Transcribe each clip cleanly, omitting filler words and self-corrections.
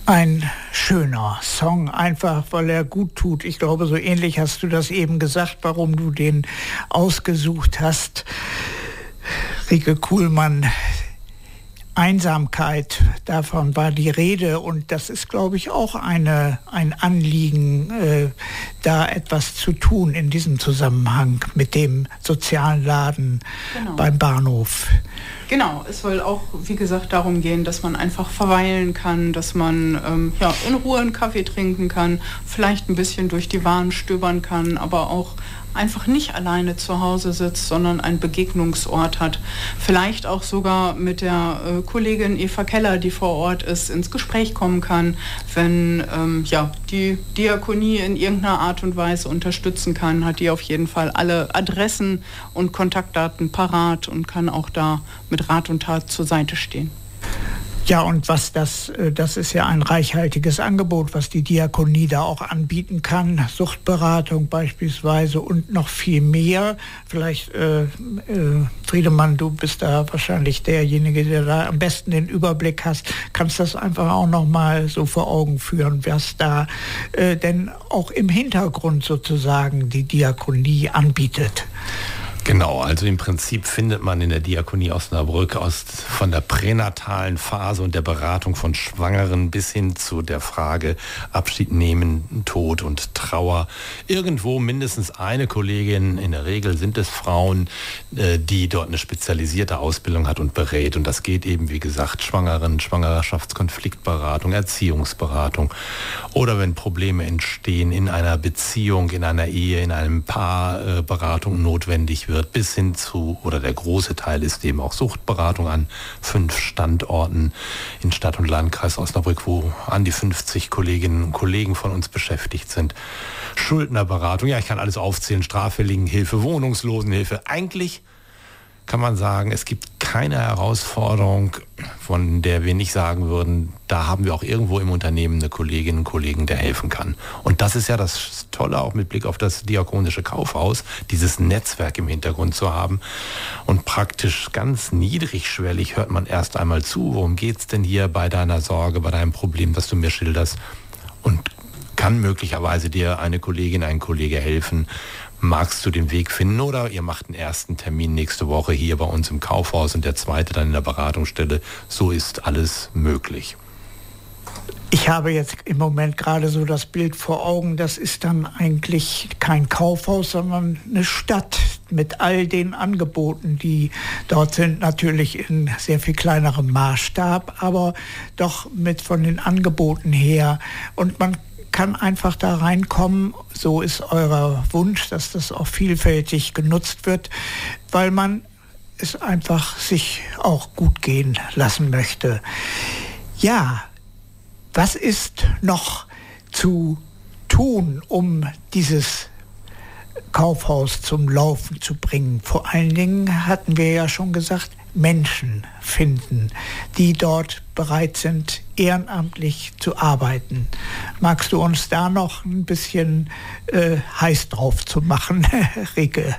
Ein schöner Song, einfach weil er gut tut. Ich glaube, so ähnlich hast du das eben gesagt, warum du den ausgesucht hast. Rike Kuhlmann, Einsamkeit, davon war die Rede und das ist, glaube ich, auch ein Anliegen, da etwas zu tun in diesem Zusammenhang mit dem sozialen Laden beim Bahnhof. Genau, es soll auch, wie gesagt, darum gehen, dass man einfach verweilen kann, dass man in Ruhe einen Kaffee trinken kann, vielleicht ein bisschen durch die Waren stöbern kann, aber auch einfach nicht alleine zu Hause sitzt, sondern einen Begegnungsort hat. Vielleicht auch sogar mit der Kollegin Eva Keller, die vor Ort ist, ins Gespräch kommen kann, wenn die Diakonie in irgendeiner Art und Weise unterstützen kann, hat die auf jeden Fall alle Adressen und Kontaktdaten parat und kann auch da mit Rat und Tat zur Seite stehen. Ja, und was das ist ja ein reichhaltiges Angebot, was die Diakonie da auch anbieten kann. Suchtberatung beispielsweise und noch viel mehr. Vielleicht, Friedemann, du bist da wahrscheinlich derjenige, der da am besten den Überblick hast. Kannst das einfach auch noch mal so vor Augen führen, was da denn auch im Hintergrund sozusagen die Diakonie anbietet? Genau, also im Prinzip findet man in der Diakonie Osnabrück von der pränatalen Phase und der Beratung von Schwangeren bis hin zu der Frage Abschied nehmen, Tod und Trauer irgendwo mindestens eine Kollegin, in der Regel sind es Frauen, die dort eine spezialisierte Ausbildung hat und berät. Und das geht eben, wie gesagt, Schwangeren, Schwangerschaftskonfliktberatung, Erziehungsberatung oder wenn Probleme entstehen in einer Beziehung, in einer Ehe, in einem Paar, Beratung notwendig wird. Bis hin zu, oder der große Teil ist eben auch Suchtberatung an 5 Standorten in Stadt- und Landkreis Osnabrück, wo an die 50 Kolleginnen und Kollegen von uns beschäftigt sind. Schuldnerberatung, ja, ich kann alles aufzählen, Straffälligenhilfe, Wohnungslosenhilfe. Eigentlich kann man sagen, es gibt keine Herausforderung, von der wir nicht sagen würden, da haben wir auch irgendwo im Unternehmen eine Kollegin, einen Kollegen, der helfen kann. Und das ist ja das Tolle, auch mit Blick auf das Diakonische Kaufhaus, dieses Netzwerk im Hintergrund zu haben. Und praktisch ganz niedrigschwellig hört man erst einmal zu, worum geht's denn hier bei deiner Sorge, bei deinem Problem, das du mir schilderst, und kann möglicherweise dir eine Kollegin, ein Kollege helfen. Magst du den Weg finden oder ihr macht einen ersten Termin nächste Woche hier bei uns im Kaufhaus und der zweite dann in der Beratungsstelle. So ist alles möglich. Ich habe jetzt im Moment gerade so das Bild vor Augen, das ist dann eigentlich kein Kaufhaus, sondern eine Stadt mit all den Angeboten, die dort sind, natürlich in sehr viel kleinerem Maßstab, aber doch mit von den Angeboten her. Und man kann einfach da reinkommen, so ist euer Wunsch, dass das auch vielfältig genutzt wird, weil man es einfach sich auch gut gehen lassen möchte. Ja, was ist noch zu tun, um dieses Kaufhaus zum Laufen zu bringen? Vor allen Dingen hatten wir ja schon gesagt, Menschen finden, die dort bereit sind, ehrenamtlich zu arbeiten. Magst du uns da noch ein bisschen heiß drauf zu machen, Rike?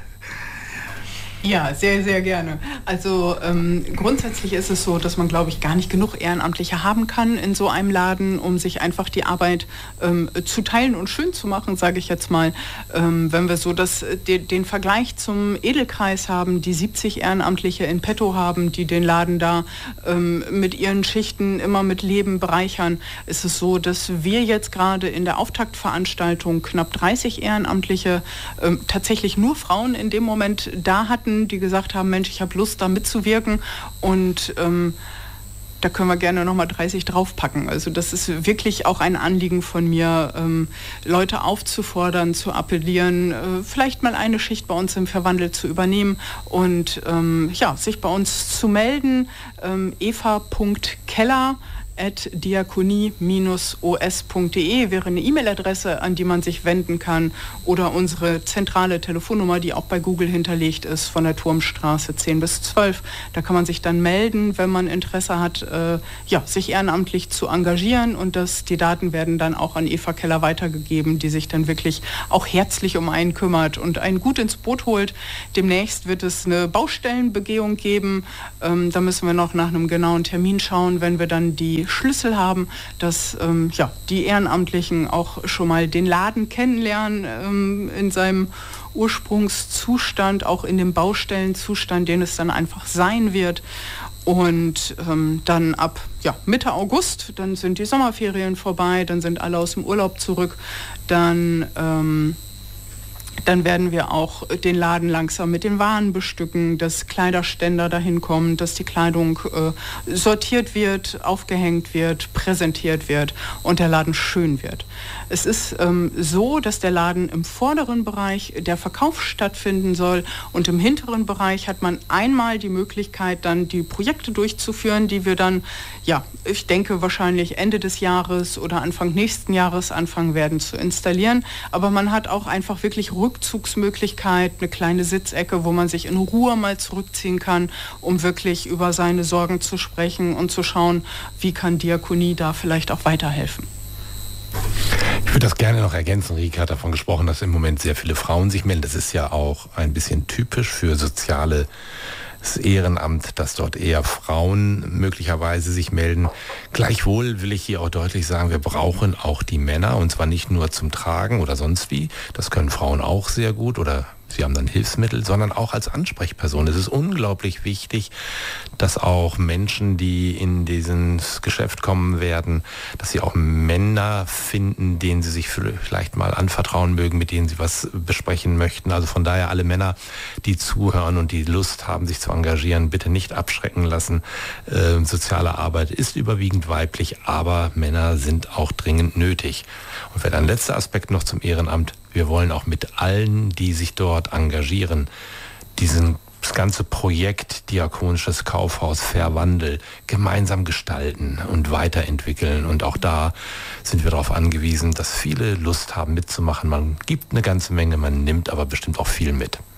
Ja, sehr, sehr gerne. Also grundsätzlich ist es so, dass man, glaube ich, gar nicht genug Ehrenamtliche haben kann in so einem Laden, um sich einfach die Arbeit zu teilen und schön zu machen, sage ich jetzt mal. Wenn wir so den Vergleich zum Edelkreis haben, die 70 Ehrenamtliche in petto haben, die den Laden da mit ihren Schichten immer mit Leben bereichern, ist es so, dass wir jetzt gerade in der Auftaktveranstaltung knapp 30 Ehrenamtliche, tatsächlich nur Frauen in dem Moment da hatten, die gesagt haben, Mensch, ich habe Lust, da mitzuwirken und da können wir gerne nochmal 30 draufpacken. Also das ist wirklich auch ein Anliegen von mir, Leute aufzufordern, zu appellieren, vielleicht mal eine Schicht bei uns im Verwandel zu übernehmen und sich bei uns zu melden. eva.keller@diakonie-os.de wäre eine E-Mail-Adresse, an die man sich wenden kann, oder unsere zentrale Telefonnummer, die auch bei Google hinterlegt ist, von der Turmstraße 10 bis 12. Da kann man sich dann melden, wenn man Interesse hat, sich ehrenamtlich zu engagieren, und die Daten werden dann auch an Eva Keller weitergegeben, die sich dann wirklich auch herzlich um einen kümmert und einen gut ins Boot holt. Demnächst wird es eine Baustellenbegehung geben. Da müssen wir noch nach einem genauen Termin schauen, wenn wir dann die Schlüssel haben, dass die Ehrenamtlichen auch schon mal den Laden kennenlernen in seinem Ursprungszustand, auch in dem Baustellenzustand, den es dann einfach sein wird. Und dann ab Mitte August, dann sind die Sommerferien vorbei, dann sind alle aus dem Urlaub zurück, dann werden wir auch den Laden langsam mit den Waren bestücken, dass Kleiderständer dahin kommen, dass die Kleidung sortiert wird, aufgehängt wird, präsentiert wird und der Laden schön wird. Es ist so, dass der Laden im vorderen Bereich der Verkauf stattfinden soll und im hinteren Bereich hat man einmal die Möglichkeit, dann die Projekte durchzuführen, die wir dann, ich denke wahrscheinlich Ende des Jahres oder Anfang nächsten Jahres anfangen werden zu installieren. Aber man hat auch einfach wirklich Rückzugsmöglichkeit, eine kleine Sitzecke, wo man sich in Ruhe mal zurückziehen kann, um wirklich über seine Sorgen zu sprechen und zu schauen, wie kann Diakonie da vielleicht auch weiterhelfen. Ich würde das gerne noch ergänzen. Rike hat davon gesprochen, dass im Moment sehr viele Frauen sich melden. Das ist ja auch ein bisschen typisch für soziales Ehrenamt, dass dort eher Frauen möglicherweise sich melden. Gleichwohl will ich hier auch deutlich sagen, wir brauchen auch die Männer und zwar nicht nur zum Tragen oder sonst wie. Das können Frauen auch sehr gut oder sie haben dann Hilfsmittel, sondern auch als Ansprechperson. Es ist unglaublich wichtig, dass auch Menschen, die in dieses Geschäft kommen werden, dass sie auch Männer finden, denen sie sich vielleicht mal anvertrauen mögen, mit denen sie was besprechen möchten. Also von daher alle Männer, die zuhören und die Lust haben, sich zu engagieren, bitte nicht abschrecken lassen. Soziale Arbeit ist überwiegend weiblich, aber Männer sind auch dringend nötig. Und vielleicht ein letzter Aspekt noch zum Ehrenamt. Wir wollen auch mit allen, die sich dort engagieren, das ganze Projekt Diakonisches Kaufhaus Verwandel gemeinsam gestalten und weiterentwickeln. Und auch da sind wir darauf angewiesen, dass viele Lust haben mitzumachen. Man gibt eine ganze Menge, man nimmt aber bestimmt auch viel mit.